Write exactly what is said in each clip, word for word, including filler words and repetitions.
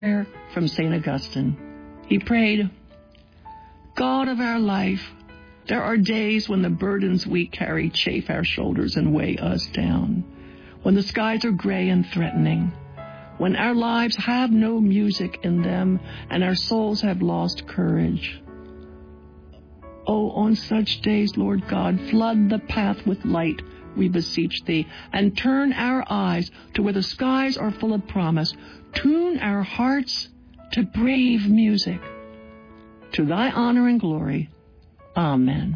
Prayer from Saint Augustine. He prayed, God of our life, there are days when the burdens we carry chafe our shoulders and weigh us down, when the skies are gray and threatening, when our lives have no music in them and our souls have lost courage. Oh, on such days, Lord God, flood the path with light, we beseech thee, and turn our eyes to where the skies are full of promise. Tune our hearts to brave music. To thy honor and glory. Amen.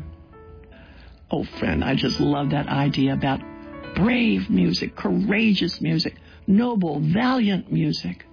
Oh, friend, I just love that idea about brave music, courageous music, noble, valiant music.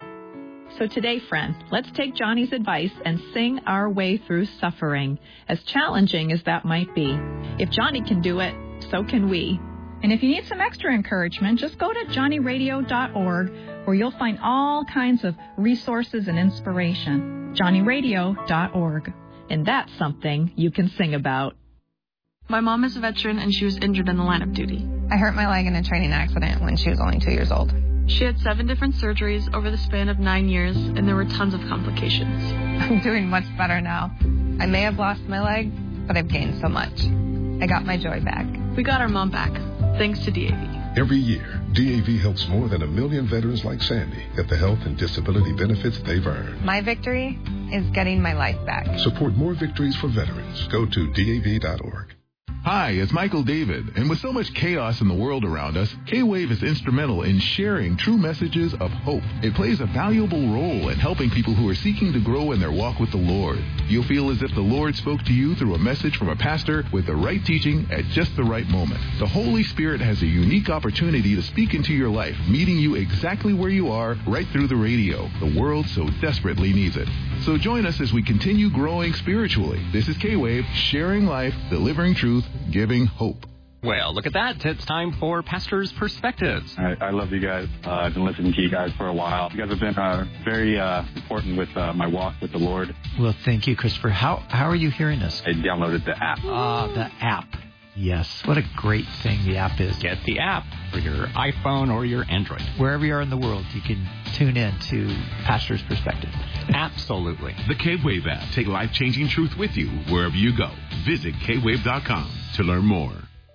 So today, friends, let's take Johnny's advice and sing our way through suffering, as challenging as that might be. If Johnny can do it, so can we. And if you need some extra encouragement, just go to johnny radio dot org, where you'll find all kinds of resources and inspiration. johnny radio dot org. And that's something you can sing about. My mom is a veteran, and she was injured in the line of duty. I hurt my leg in a training accident when she was only two years old. She had seven different surgeries over the span of nine years, and there were tons of complications. I'm doing much better now. I may have lost my leg, but I've gained so much. I got my joy back. We got our mom back, thanks to D A V. Every year, D A V helps more than a million veterans like Sandy get the health and disability benefits they've earned. My victory is getting my life back. Support more victories for veterans. Go to D A V dot org. Hi, it's Michael David, and with so much chaos in the world around us, K-Wave is instrumental in sharing true messages of hope. It plays a valuable role in helping people who are seeking to grow in their walk with the Lord. You'll feel as if the Lord spoke to you through a message from a pastor with the right teaching at just the right moment. The Holy Spirit has a unique opportunity to speak into your life, meeting you exactly where you are, right through the radio. The world so desperately needs it. So join us as we continue growing spiritually. This is K-Wave, sharing life, delivering truth, giving hope. Well, look at that. It's time for Pastor's Perspectives. I, I love you guys. Uh, I've been listening to you guys for a while. You guys have been uh, very uh, important with uh, my walk with the Lord. Well, thank you, Christopher. How how are you hearing us? I downloaded the app. Ah, uh, the app. Yes. What a great thing the app is. Get the app for your iPhone or your Android. Wherever you are in the world, you can tune in to Pastor's Perspective. Absolutely. The K-Wave app. Take life-changing truth with you wherever you go. Visit K wave dot com to learn more.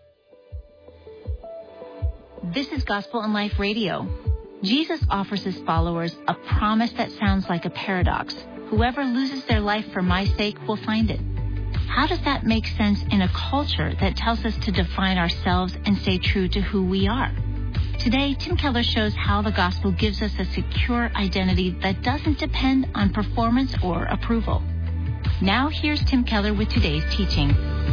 This is Gospel in Life Radio. Jesus offers his followers a promise that sounds like a paradox. Whoever loses their life for my sake will find it. How does that make sense in a culture that tells us to define ourselves and stay true to who we are? Today, Tim Keller shows how the gospel gives us a secure identity that doesn't depend on performance or approval. Now, here's Tim Keller with today's teaching.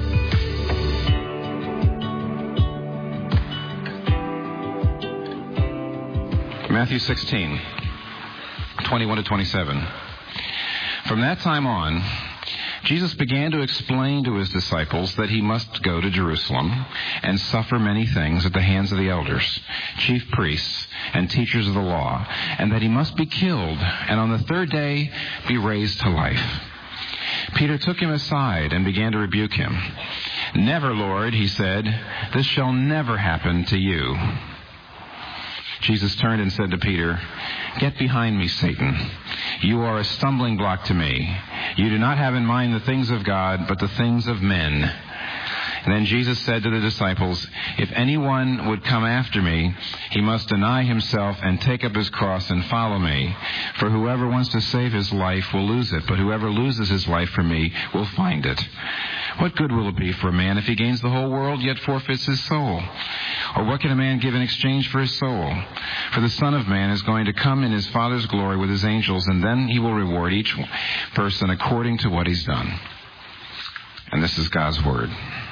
Matthew sixteen, twenty-one to twenty-seven. From that time on, Jesus began to explain to his disciples that he must go to Jerusalem and suffer many things at the hands of the elders, chief priests, and teachers of the law, and that he must be killed and on the third day be raised to life. Peter took him aside and began to rebuke him. "Never, Lord," he said, "this shall never happen to you." Jesus turned and said to Peter, "Get behind me, Satan. You are a stumbling block to me. You do not have in mind the things of God, but the things of men." And then Jesus said to the disciples, "If anyone would come after me, he must deny himself and take up his cross and follow me. For whoever wants to save his life will lose it, but whoever loses his life for me will find it. What good will it be for a man if he gains the whole world yet forfeits his soul? Or what can a man give in exchange for his soul? For the Son of Man is going to come in his Father's glory with his angels, and then he will reward each person according to what he's done." And this is God's Word.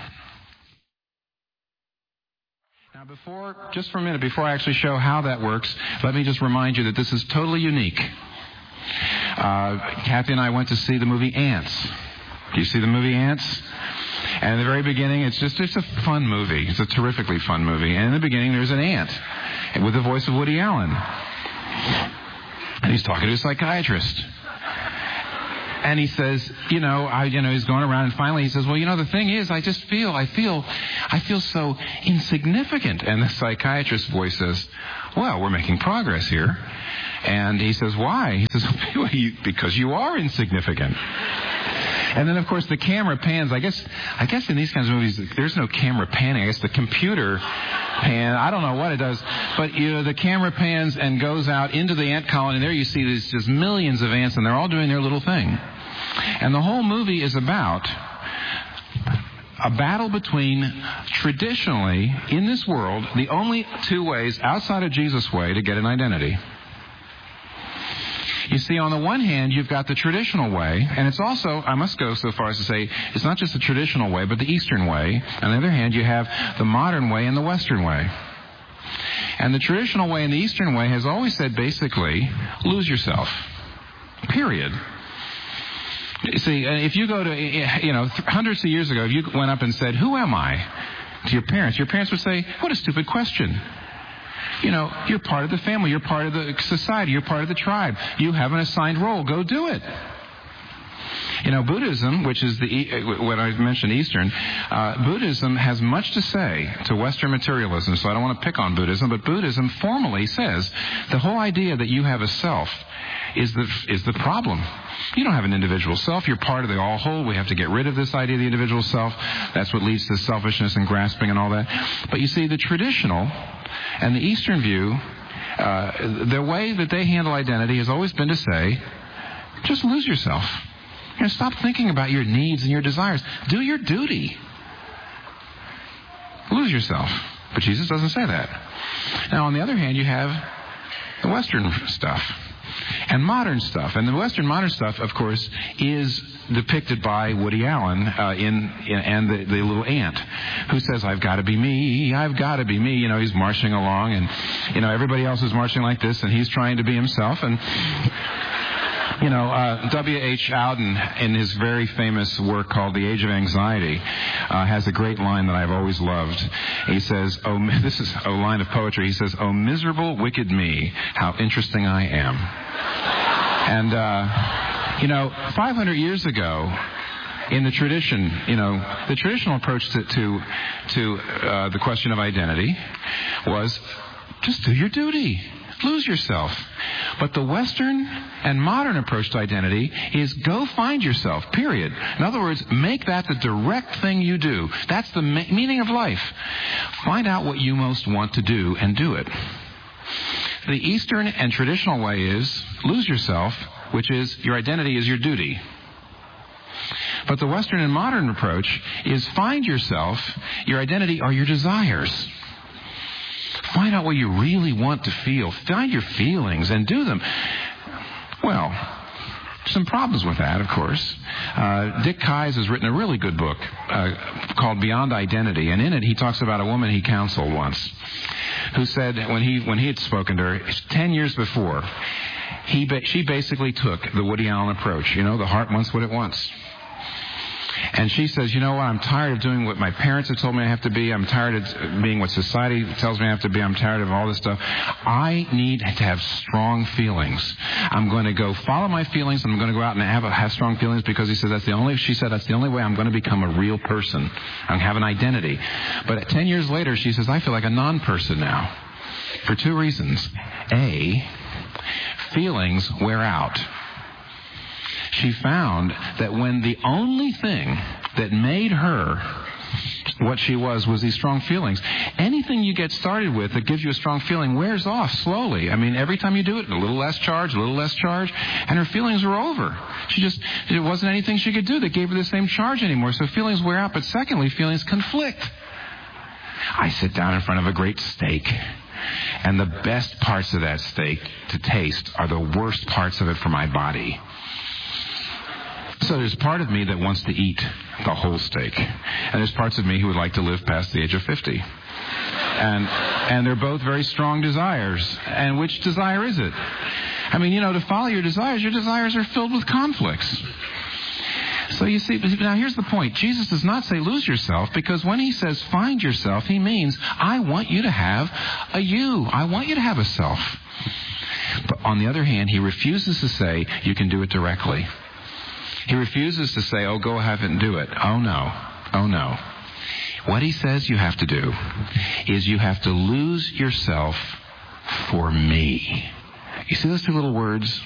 Now, before, just for a minute, before I actually show how that works, let me just remind you that this is totally unique. Uh, Kathy and I went to see the movie Ants. Do you see the movie Ants? And in the very beginning, it's just it's a fun movie. It's a terrifically fun movie. And in the beginning, there's an ant with the voice of Woody Allen. And he's talking to a psychiatrist. And he says, you know, I, you know, he's going around, and finally he says, "Well, you know, the thing is, I just feel, I feel, I feel so insignificant." And the psychiatrist's voice says, well, we're making progress here. And he says, why? He says, well, you, because you are insignificant. And then, of course, the camera pans. I guess I guess in these kinds of movies, there's no camera panning. I guess the computer pan, I don't know what it does. But, you know, the camera pans and goes out into the ant colony. And there you see these just millions of ants, and they're all doing their little thing. And the whole movie is about a battle between, traditionally, in this world, the only two ways outside of Jesus' way to get an identity. You see, on the one hand, you've got the traditional way, and it's also, I must go so far as to say, it's not just the traditional way, but the Eastern way. On the other hand, you have the modern way and the Western way. And the traditional way and the Eastern way has always said, basically, lose yourself. Period. You see, if you go to, you know, hundreds of years ago, if you went up and said, who am I? To your parents, your parents would say, what a stupid question. You know, you're part of the family. You're part of the society. You're part of the tribe. You have an assigned role. Go do it. You know, Buddhism, which is the what I mentioned, Eastern, uh, Buddhism has much to say to Western materialism. So I don't want to pick on Buddhism, but Buddhism formally says the whole idea that you have a self is the is the problem. You don't have an individual self. You're part of the all whole. We have to get rid of this idea of the individual self. That's what leads to selfishness and grasping and all that. But you see, the traditional and the Eastern view, uh, the way that they handle identity has always been to say, just lose yourself. You know, stop thinking about your needs and your desires. Do your duty. Lose yourself. But Jesus doesn't say that. Now, on the other hand, you have the Western stuff and modern stuff. And the Western modern stuff, of course, is depicted by Woody Allen uh, in, in and the, the little ant who says, I've got to be me, I've got to be me. You know, he's marching along and, you know, everybody else is marching like this and he's trying to be himself. And, you know, uh, W H Auden, in his very famous work called The Age of Anxiety, uh, has a great line that I've always loved. He says, oh, this is a line of poetry. He says, oh, miserable, wicked me, how interesting I am. And, uh, you know, five hundred years ago, in the tradition, you know, the traditional approach to to, to uh, the question of identity was just do your duty. Lose yourself. But the Western and modern approach to identity is go find yourself, period. In other words, make that the direct thing you do. That's the ma- meaning of life. Find out what you most want to do and do it. The Eastern and traditional way is lose yourself, which is your identity is your duty. But the Western and modern approach is find yourself, your identity are your desires. Find out what you really want to feel. Find your feelings and do them. Well, some problems with that, of course. Uh, Dick Keyes has written a really good book uh, called Beyond Identity, and in it he talks about a woman he counseled once who said when he when he had spoken to her ten years before, he ba- she basically took the Woody Allen approach. You know, the heart wants what it wants. And she says, you know what, I'm tired of doing what my parents have told me I have to be. I'm tired of being what society tells me I have to be. I'm tired of all this stuff. I need to have strong feelings. I'm going to go follow my feelings, and I'm going to go out and have, have strong feelings because he said that's the only, she said that's the only way I'm going to become a real person. I have an identity. But ten years later, she says, I feel like a non-person now. For two reasons. A, feelings wear out. She found that when the only thing that made her what she was was these strong feelings, anything you get started with that gives you a strong feeling wears off slowly. I mean, every time you do it, a little less charge, a little less charge, and her feelings were over. She just, it wasn't anything she could do that gave her the same charge anymore. So feelings wear out, but secondly, feelings conflict. I sit down in front of a great steak, and the best parts of that steak to taste are the worst parts of it for my body. So there's part of me that wants to eat the whole steak. And there's parts of me who would like to live past the age of fifty. And and they're both very strong desires. And which desire is it? I mean, you know, to follow your desires, your desires are filled with conflicts. So you see, now here's the point. Jesus does not say lose yourself, because when he says find yourself, he means I want you to have a you. I want you to have a self. But on the other hand, he refuses to say you can do it directly. He refuses to say, oh, go ahead and do it. Oh, no. Oh, no. What he says you have to do is you have to lose yourself for me. You see those two little words?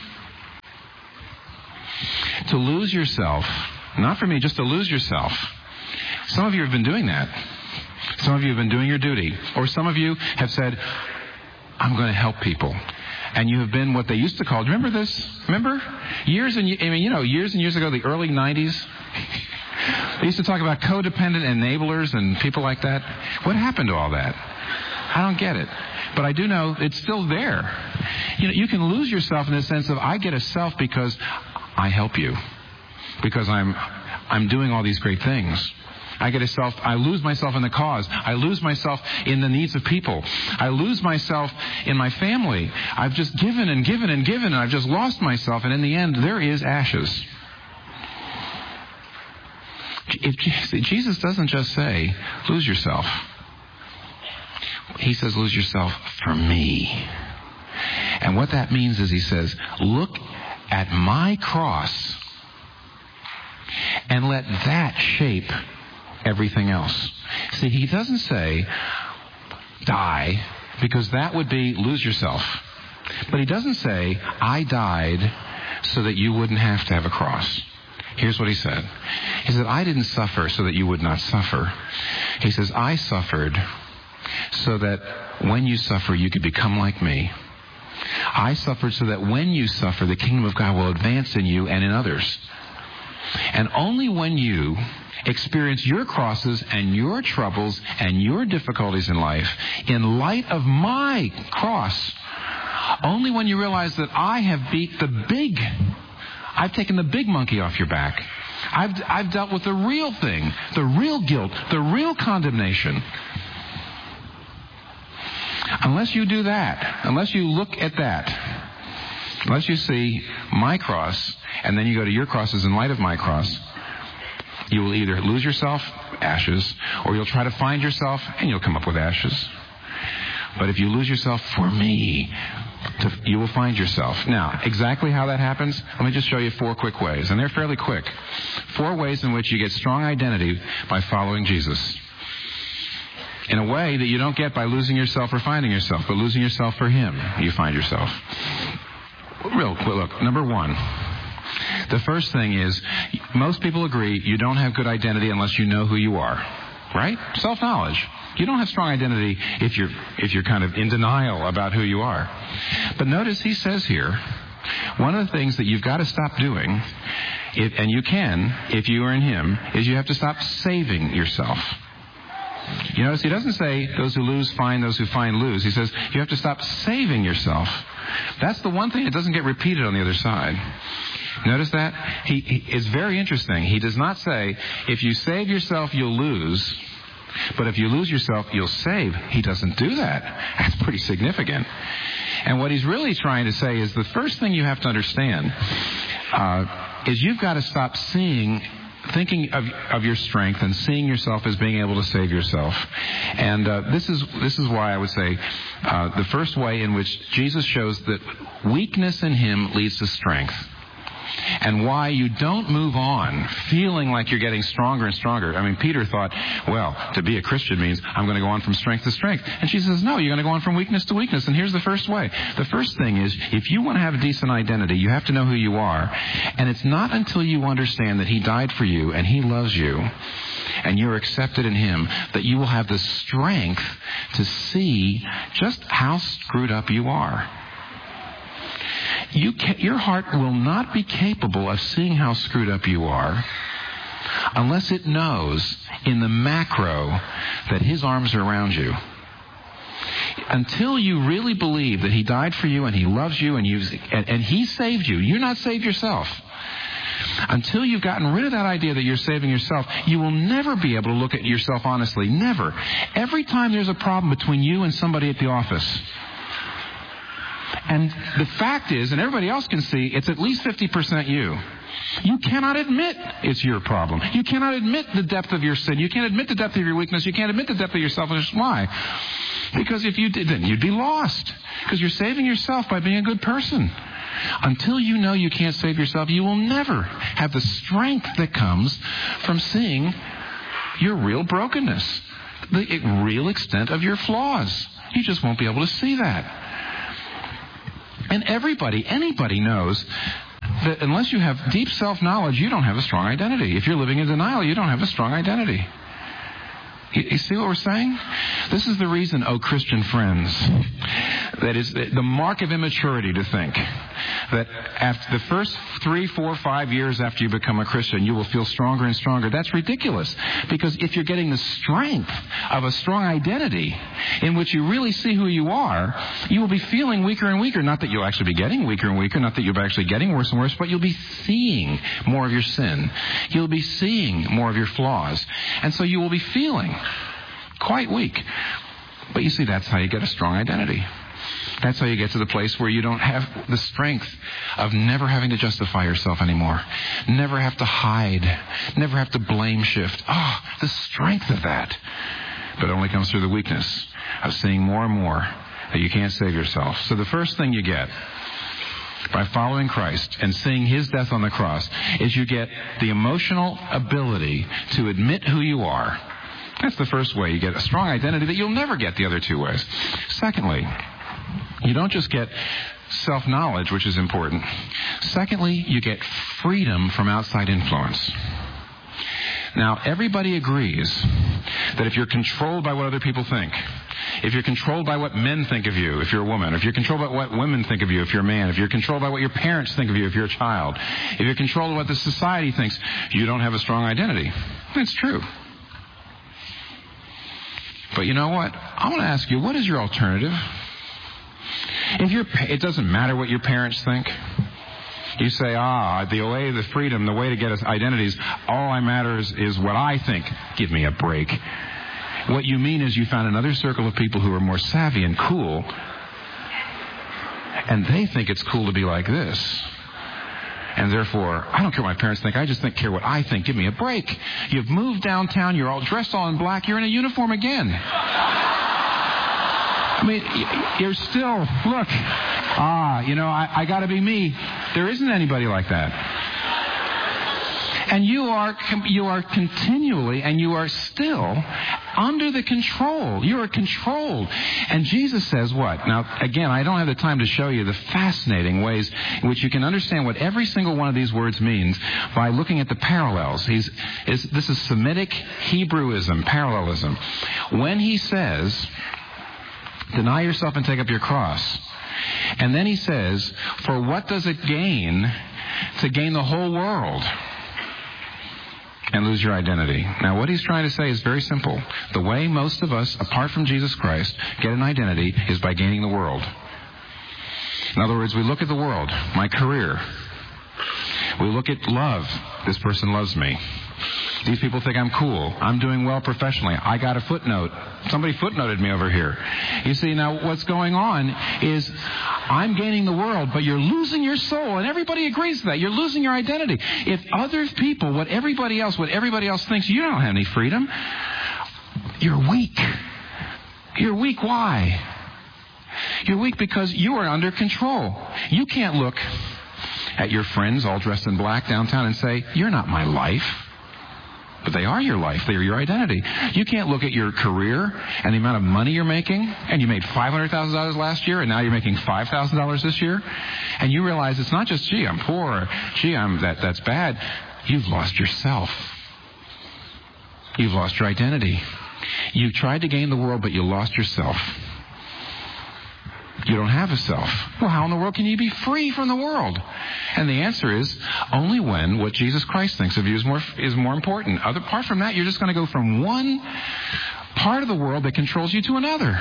To lose yourself, not for me, just to lose yourself. Some of you have been doing that. Some of you have been doing your duty. Or some of you have said, I'm going to help people. And you have been what they used to call, do you remember this? Remember? Years and, I mean, you know, years and years ago, the early nineties, they used to talk about codependent enablers and people like that. What happened to all that? I don't get it. But I do know it's still there. You know, you can lose yourself in the sense of, I get a self because I help you. Because I'm, I'm doing all these great things. I get a self, I lose myself in the cause. I lose myself in the needs of people. I lose myself in my family. I've just given and given and given, and I've just lost myself, and in the end, there is ashes. If Jesus doesn't just say, lose yourself. He says, lose yourself for me. And what that means is he says, look at my cross and let that shape everything else. See, he doesn't say die, because that would be lose yourself. But he doesn't say, I died so that you wouldn't have to have a cross. Here's what he said. He said, I didn't suffer so that you would not suffer. He says, I suffered so that when you suffer, you could become like me. I suffered so that when you suffer, the kingdom of God will advance in you and in others. And only when you experience your crosses and your troubles and your difficulties in life in light of my cross, only when you realize that I have beat the big, I've taken the big monkey off your back. I've, I've dealt with the real thing, the real guilt, the real condemnation. Unless you do that, unless you look at that, unless you see my cross, and then you go to your crosses in light of my cross, you will either lose yourself, ashes, or you'll try to find yourself, and you'll come up with ashes. But if you lose yourself for me, to, you will find yourself. Now, exactly how that happens, let me just show you four quick ways, and they're fairly quick. Four ways in which you get strong identity by following Jesus. In a way that you don't get by losing yourself or finding yourself, but losing yourself for him, you find yourself. Real quick, look, number one. The first thing is, most people agree you don't have good identity unless you know who you are, right? Self-knowledge. You don't have strong identity if you're if you're kind of in denial about who you are. But notice he says here, one of the things that you've got to stop doing, if, and you can if you are in him, is you have to stop saving yourself. You notice he doesn't say those who lose find, those who find lose. He says you have to stop saving yourself. That's the one thing that doesn't get repeated on the other side. Notice that? He, he is very interesting. He does not say, if you save yourself, you'll lose. But if you lose yourself, you'll save. He doesn't do that. That's pretty significant. And what he's really trying to say is the first thing you have to understand uh, is you've got to stop seeing, thinking of, of your strength and seeing yourself as being able to save yourself. And uh, this is this is why I would say uh, the first way in which Jesus shows that weakness in him leads to strength. And why you don't move on feeling like you're getting stronger and stronger. I mean, Peter thought, well, to be a Christian means I'm going to go on from strength to strength. And she says, no, you're going to go on from weakness to weakness. And here's the first way. The first thing is, if you want to have a decent identity, you have to know who you are. And it's not until you understand that he died for you and he loves you and you're accepted in him that you will have the strength to see just how screwed up you are. You ca- your heart will not be capable of seeing how screwed up you are unless it knows in the macro that his arms are around you. Until you really believe that he died for you and he loves you and, and, and he saved you, you're not saved yourself. Until you've gotten rid of that idea that you're saving yourself, you will never be able to look at yourself honestly. Never. Every time there's a problem between you and somebody at the office, and the fact is, and everybody else can see, it's at least fifty percent you. You cannot admit it's your problem. You cannot admit the depth of your sin. You can't admit the depth of your weakness. You can't admit the depth of your selfishness. Why? Because if you did, then you'd be lost. Because you're saving yourself by being a good person. Until you know you can't save yourself, you will never have the strength that comes from seeing your real brokenness, the real extent of your flaws. You just won't be able to see that. And everybody, anybody knows that unless you have deep self-knowledge, you don't have a strong identity. If you're living in denial, you don't have a strong identity. You, you see what we're saying? This is the reason, oh Christian friends, that is the mark of immaturity to think that after the first three, four, five years after you become a Christian, you will feel stronger and stronger. That's ridiculous. Because if you're getting the strength of a strong identity in which you really see who you are, you will be feeling weaker and weaker. Not that you'll actually be getting weaker and weaker, not that you'll be actually getting worse and worse, but you'll be seeing more of your sin. You'll be seeing more of your flaws. And so you will be feeling quite weak. But you see, that's how you get a strong identity. That's how you get to the place where you don't have the strength of never having to justify yourself anymore. Never have to hide. Never have to blame shift. Oh, the strength of that. But it only comes through the weakness of seeing more and more that you can't save yourself. So the first thing you get by following Christ and seeing His death on the cross is you get the emotional ability to admit who you are. That's the first way you get a strong identity that you'll never get the other two ways. Secondly, you don't just get self-knowledge, which is important. Secondly, you get freedom from outside influence. Now, everybody agrees that if you're controlled by what other people think, if you're controlled by what men think of you, if you're a woman, if you're controlled by what women think of you, if you're a man, if you're controlled by what your parents think of you, if you're a child, if you're controlled by what the society thinks, you don't have a strong identity. That's true. But you know what? I want to ask you, what is your alternative? If you're, it doesn't matter what your parents think. You say, ah, the way, the freedom, the way to get us identities, all I matters is what I think. Give me a break. What you mean is you found another circle of people who are more savvy and cool, and they think it's cool to be like this. And therefore, I don't care what my parents think. I just think, care what I think. Give me a break. You've moved downtown. You're all dressed all in black. You're in a uniform again. I mean, you're still, look, ah, you know, I, I got to be me. There isn't anybody like that. And you are you are continually and you are still under the control. You are controlled. And Jesus says what? Now, again, I don't have the time to show you the fascinating ways in which you can understand what every single one of these words means by looking at the parallels. He's, is, this is Semitic Hebrewism, parallelism. When he says, deny yourself and take up your cross. And then he says, for what does it gain to gain the whole world and lose your identity? Now, what he's trying to say is very simple. The way most of us, apart from Jesus Christ, get an identity is by gaining the world. In other words, we look at the world, my career. We look at love. This person loves me. These people think I'm cool. I'm doing well professionally. I got a footnote. Somebody footnoted me over here. You see, now what's going on is I'm gaining the world, but you're losing your soul, and everybody agrees to that. You're losing your identity. If other people, what everybody else, what everybody else thinks, you don't have any freedom. You're weak. You're weak. Why? You're weak because you are under control. You can't look at your friends all dressed in black downtown and say, you're not my life. But they are your life. They are your identity. You can't look at your career and the amount of money you're making, and you made five hundred thousand dollars last year, and now you're making five thousand dollars this year, and you realize it's not just, gee, I'm poor, or, gee, I'm that that's bad. You've lost yourself. You've lost your identity. You tried to gain the world, but you lost yourself. You don't have a self. Well, how in the world can you be free from the world? And the answer is only when what Jesus Christ thinks of you is more is more important. Other, apart from that, you're just going to go from one part of the world that controls you to another.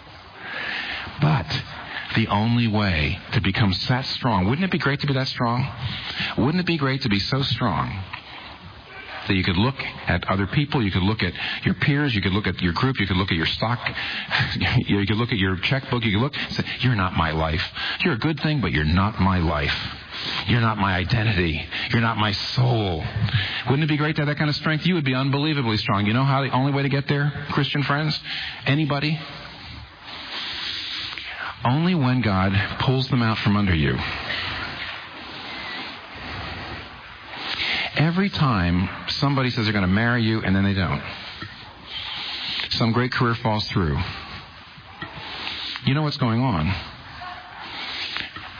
But the only way to become that strong, wouldn't it be great to be that strong? Wouldn't it be great to be so strong that you could look at other people, you could look at your peers, you could look at your group, you could look at your stock, you could look at your checkbook, you could look and say, you're not my life. You're a good thing, but you're not my life. You're not my identity. You're not my soul. Wouldn't it be great to have that kind of strength? You would be unbelievably strong. You know how the only way to get there, Christian friends? Anybody? Only when God pulls them out from under you. Every time somebody says they're going to marry you and then they don't, some great career falls through, you know what's going on.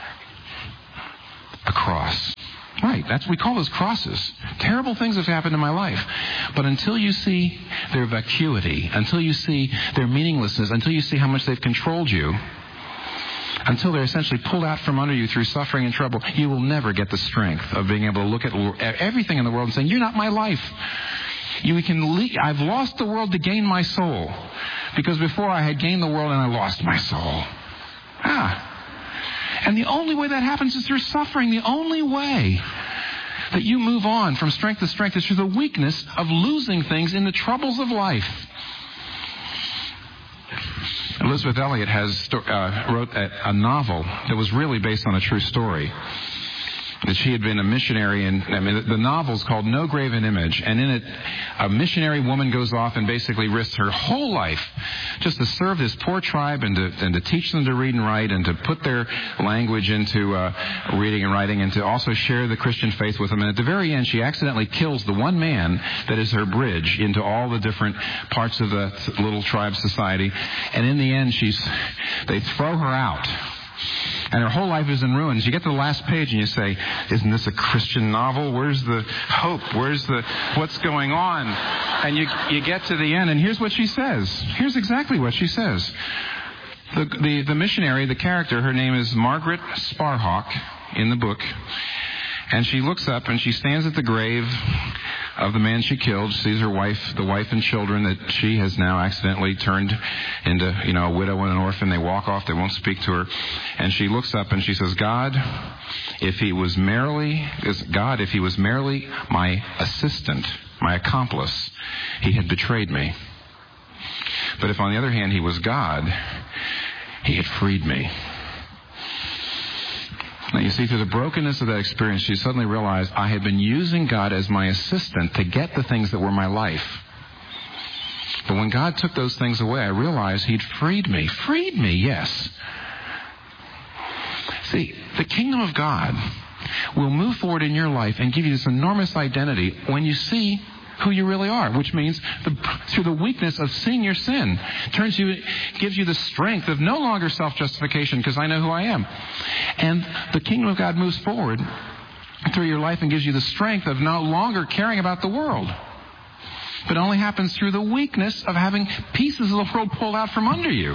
Right, that's we call those crosses. Terrible things have happened in my life. But until you see their vacuity, until you see their meaninglessness, until you see how much they've controlled you, until they're essentially pulled out from under you through suffering and trouble, you will never get the strength of being able to look at everything in the world and saying, you're not my life. You can le- I've lost the world to gain my soul. Because before I had gained the world and I lost my soul. Ah. And the only way that happens is through suffering. The only way that you move on from strength to strength is through the weakness of losing things in the troubles of life. Elizabeth Elliot has uh, wrote a, a novel that was really based on a true story. That she had been a missionary, and I mean, the novel's called No Graven Image, and in it, a missionary woman goes off and basically risks her whole life just to serve this poor tribe and to, and to teach them to read and write and to put their language into uh, reading and writing and to also share the Christian faith with them. And at the very end, she accidentally kills the one man that is her bridge into all the different parts of the little tribe society. And in the end, she's they throw her out. And her whole life is in ruins. You get to the last page and you say, isn't this a Christian novel? Where's the hope? Where's the, what's going on? And you you get to the end and here's what she says. Here's exactly what she says. The, the, the missionary, the character, her name is Margaret Sparhawk in the book. And she looks up and she stands at the grave of the man she killed, sees her wife, the wife and children that she has now accidentally turned into, you know, a widow and an orphan. They walk off, they won't speak to her. And she looks up and she says, God, if he was merely, God, if he was merely my assistant, my accomplice, he had betrayed me. But if on the other hand he was God, he had freed me. Now, you see, through the brokenness of that experience, she suddenly realized I had been using God as my assistant to get the things that were my life. But when God took those things away, I realized he'd freed me. Freed me, yes. See, the kingdom of God will move forward in your life and give you this enormous identity when you see who you really are, which means the, through the weakness of seeing your sin, turns you, gives you the strength of no longer self-justification because I know who I am. And the kingdom of God moves forward through your life and gives you the strength of no longer caring about the world. But it only happens through the weakness of having pieces of the world pulled out from under you.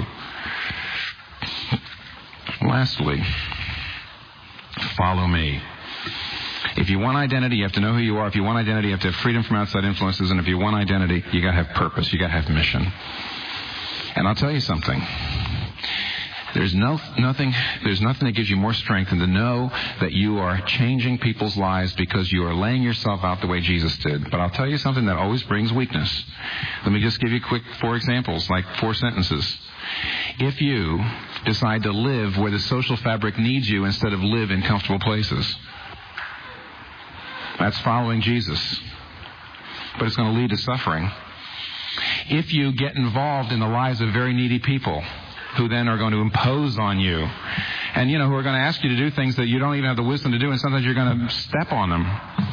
Lastly, follow me. If you want identity, you have to know who you are. If you want identity, you have to have freedom from outside influences. And if you want identity, you got to have purpose. You got to have mission. And I'll tell you something. There's no nothing. There's nothing that gives you more strength than to know that you are changing people's lives because you are laying yourself out the way Jesus did. But I'll tell you something that always brings weakness. Let me just give you quick four examples, like four sentences. If you decide to live where the social fabric needs you instead of live in comfortable places, that's following Jesus. But it's going to lead to suffering. If you get involved in the lives of very needy people who then are going to impose on you and, you know, who are going to ask you to do things that you don't even have the wisdom to do, and sometimes you're going to step on them,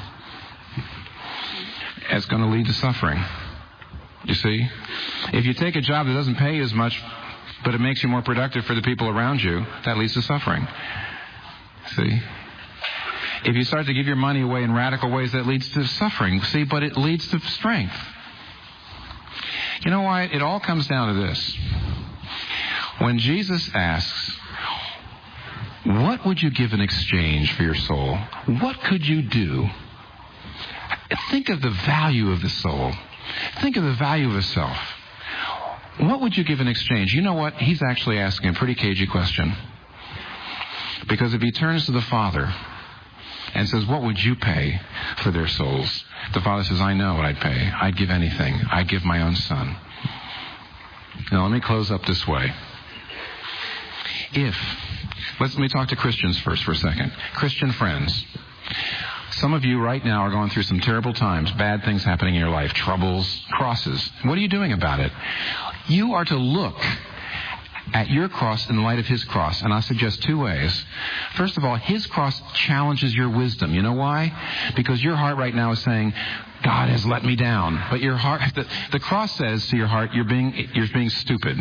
it's going to lead to suffering. You see? If you take a job that doesn't pay as much, but it makes you more productive for the people around you, that leads to suffering. See? If you start to give your money away in radical ways, that leads to suffering. See, but it leads to strength. You know why? It all comes down to this. When Jesus asks, what would you give in exchange for your soul? What could you do? Think of the value of the soul. Think of the value of the self. What would you give in exchange? You know what? He's actually asking a pretty cagey question. Because if he turns to the Father and says, what would you pay for their souls? The Father says, I know what I'd pay. I'd give anything. I'd give my own son. Now, let me close up this way. If, let's, let me talk to Christians first for a second. Christian friends, some of you right now are going through some terrible times, bad things happening in your life, troubles, crosses. What are you doing about it? You are to look at your cross in light of his cross. And I suggest two ways. First of all, his cross challenges your wisdom. You know why? Because your heart right now is saying, God has let me down. But your heart, the, the cross says to your heart, you're being, you're being stupid.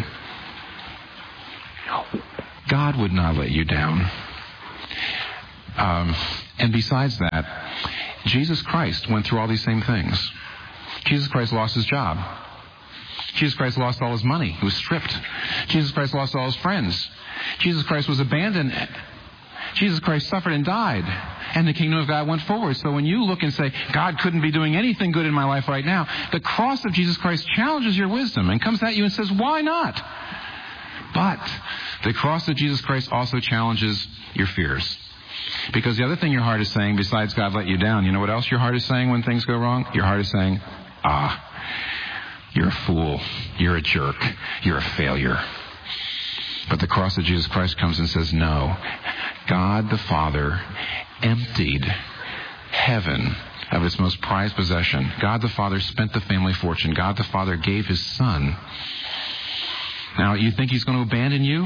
God would not let you down. Um, And besides that, Jesus Christ went through all these same things. Jesus Christ lost his job. Jesus Christ lost all his money. He was stripped. Jesus Christ lost all his friends. Jesus Christ was abandoned. Jesus Christ suffered and died. And the kingdom of God went forward. So when you look and say, God couldn't be doing anything good in my life right now, the cross of Jesus Christ challenges your wisdom and comes at you and says, why not? But the cross of Jesus Christ also challenges your fears. Because the other thing your heart is saying, besides God let you down, you know what else your heart is saying when things go wrong? Your heart is saying, ah, you're a fool. You're a jerk. You're a failure. But the cross of Jesus Christ comes and says, no. God the Father emptied heaven of its most prized possession. God the Father spent the family fortune. God the Father gave his Son. Now, you think he's going to abandon you?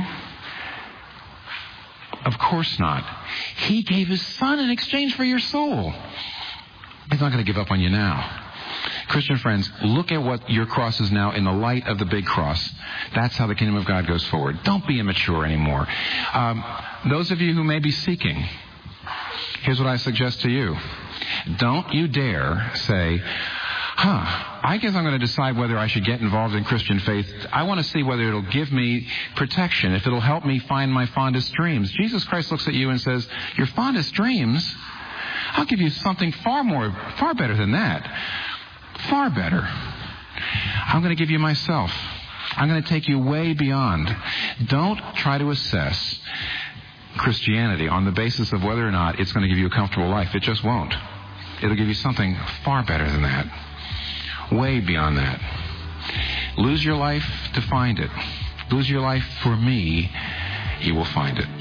Of course not. He gave his Son in exchange for your soul. He's not going to give up on you now. Christian friends, look at what your cross is now in the light of the big cross. That's how the kingdom of God goes forward. Don't be immature anymore. Um, those of you who may be seeking, here's what I suggest to you. Don't you dare say, huh, I guess I'm going to decide whether I should get involved in Christian faith. I want to see whether it'll give me protection, if it'll help me find my fondest dreams. Jesus Christ looks at you and says, your fondest dreams? I'll give you something far more, far better than that. Far better. I'm going to give you myself. I'm going to take you way beyond. Don't try to assess Christianity on the basis of whether or not it's going to give you a comfortable life. It just won't. It'll give you something far better than that. Way beyond that. Lose your life to find it. Lose your life for me, you will find it.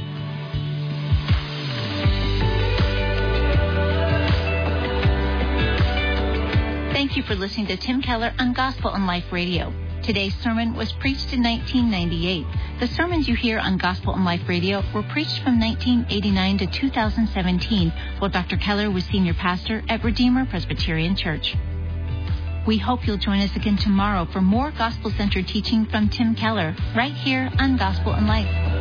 Thank you for listening to Tim Keller on Gospel and Life Radio. Today's sermon was preached in nineteen ninety-eight. The sermons you hear on Gospel and Life Radio were preached from nineteen eighty-nine to two thousand seventeen, while Doctor Keller was senior pastor at Redeemer Presbyterian Church. We hope you'll join us again tomorrow for more gospel-centered teaching from Tim Keller, right here on Gospel and Life.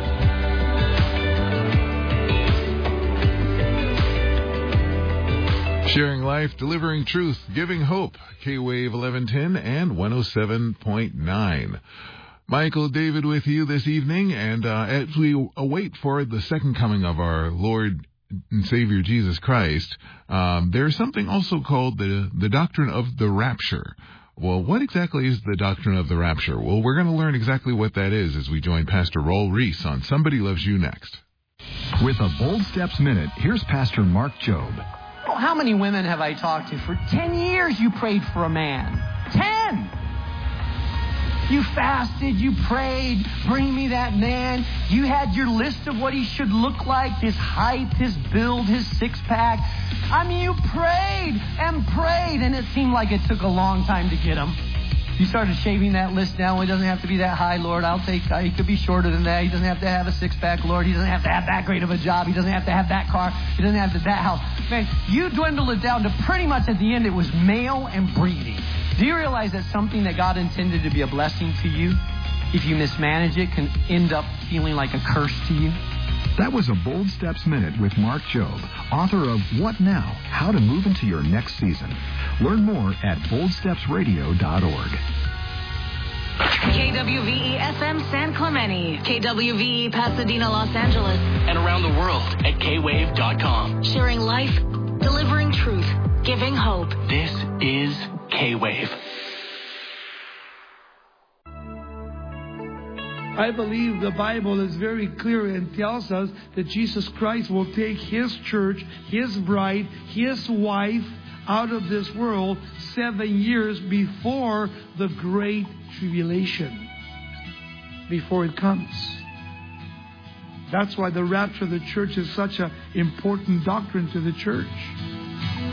Sharing life, delivering truth, giving hope. K-Wave eleven ten and one oh seven point nine. Michael David with you this evening, and uh, as we await for the second coming of our Lord and Savior Jesus Christ, um, there's something also called the, the doctrine of the rapture. Well, what exactly is the doctrine of the rapture? Well, we're going to learn exactly what that is as we join Pastor Roll Reese on Somebody Loves You next. With a Bold Steps Minute, here's Pastor Mark Jobe. Oh, how many women have I talked to? For ten years you prayed for a man. Ten! You fasted, you prayed, bring me that man. You had your list of what he should look like, his height, his build, his six-pack. I mean, you prayed and prayed, and it seemed like it took a long time to get him. You started shaving that list down. Well, he doesn't have to be that high, Lord. I'll take, uh, he could be shorter than that. He doesn't have to have a six-pack, Lord. He doesn't have to have that great of a job. He doesn't have to have that car. He doesn't have to that house. Man, you dwindled it down to pretty much at the end it was male and breeding. Do you realize that something that God intended to be a blessing to you, if you mismanage it, can end up feeling like a curse to you? That was a Bold Steps Minute with Mark Jobe, author of What Now? How to Move into Your Next Season. Learn more at bold steps radio dot org. K W V E F M San Clemente, K W V E Pasadena, Los Angeles, and around the world at K wave dot com. Sharing life, delivering truth, giving hope. This is K-Wave. I believe the Bible is very clear and tells us that Jesus Christ will take His church, His bride, His wife out of this world seven years before the Great Tribulation, before it comes. That's why the rapture of the church is such an important doctrine to the church.